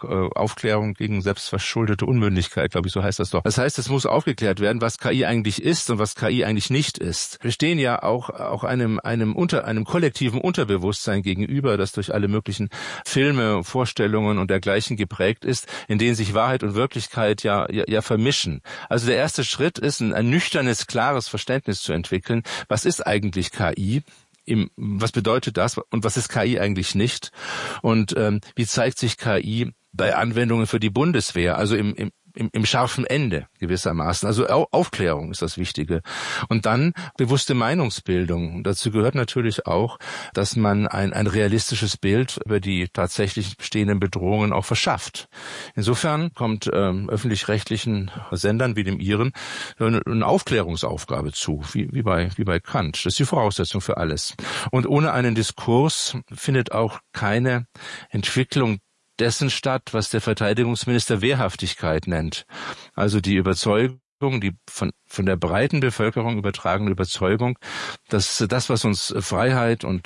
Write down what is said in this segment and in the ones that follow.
Aufklärung gegen selbstverschuldete Unmündigkeit, glaube ich, so heißt das doch. Das heißt, es muss aufgeklärt werden, was KI eigentlich ist und was KI eigentlich nicht ist. Wir stehen ja auch einem kollektiven Unterbewusstsein gegenüber, das durch alle möglichen Filme, Vorstellungen und dergleichen geprägt ist, in denen sich Wahrheit und Wirklichkeit ja vermischen. Also der erste Schritt ist, ein nüchternes, klares Verständnis zu entwickeln. Was ist eigentlich KI? Was bedeutet das und was ist KI eigentlich nicht? Und wie zeigt sich KI bei Anwendungen für die Bundeswehr, also im scharfen Ende gewissermaßen. Also Aufklärung ist das Wichtige. Und dann bewusste Meinungsbildung. Und dazu gehört natürlich auch, dass man ein realistisches Bild über die tatsächlich bestehenden Bedrohungen auch verschafft. Insofern kommt öffentlich-rechtlichen Sendern wie dem Ihren eine Aufklärungsaufgabe zu, wie bei Kant. Das ist die Voraussetzung für alles. Und ohne einen Diskurs findet auch keine Entwicklung dessen statt, was der Verteidigungsminister Wehrhaftigkeit nennt. Also die Überzeugung, die von der breiten Bevölkerung übertragene Überzeugung, dass das, was uns Freiheit und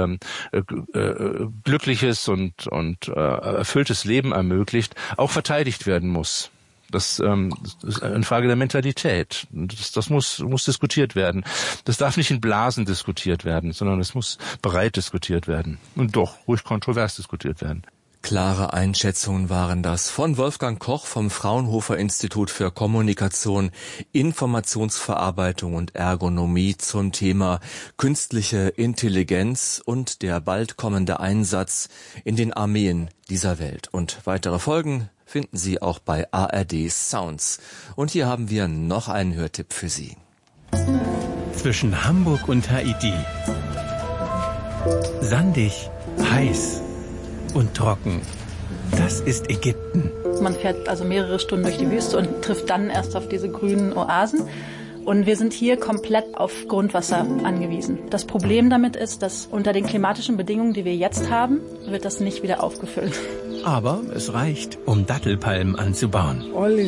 glückliches und erfülltes Leben ermöglicht, auch verteidigt werden muss. Das ist eine Frage der Mentalität. Das muss diskutiert werden. Das darf nicht in Blasen diskutiert werden, sondern es muss breit diskutiert werden. Und doch ruhig kontrovers diskutiert werden. Klare Einschätzungen waren das von Wolfgang Koch vom Fraunhofer Institut für Kommunikation, Informationsverarbeitung und Ergonomie zum Thema künstliche Intelligenz und der bald kommende Einsatz in den Armeen dieser Welt. Und weitere Folgen finden Sie auch bei ARD Sounds. Und hier haben wir noch einen Hörtipp für Sie. Zwischen Hamburg und Haiti. Sandig, heiß und trocken. Das ist Ägypten. Man fährt also mehrere Stunden durch die Wüste und trifft dann erst auf diese grünen Oasen. Und wir sind hier komplett auf Grundwasser angewiesen. Das Problem damit ist, dass unter den klimatischen Bedingungen, die wir jetzt haben, wird das nicht wieder aufgefüllt. Aber es reicht, um Dattelpalmen anzubauen.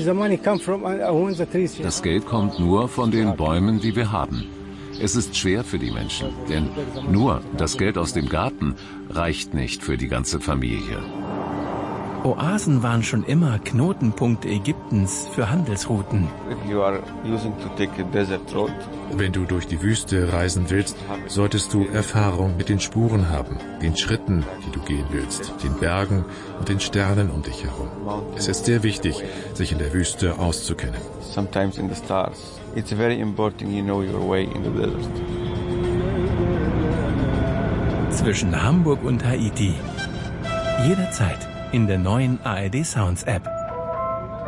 Das Geld kommt nur von den Bäumen, die wir haben. Es ist schwer für die Menschen, denn nur das Geld aus dem Garten reicht nicht für die ganze Familie. Oasen waren schon immer Knotenpunkte Ägyptens für Handelsrouten. Wenn du durch die Wüste reisen willst, solltest du Erfahrung mit den Spuren haben, den Schritten, die du gehen willst, den Bergen und den Sternen um dich herum. Es ist sehr wichtig, sich in der Wüste auszukennen. It's very important you know your way in the desert. Zwischen Hamburg und Haiti. Jederzeit in der neuen ARD Sounds App.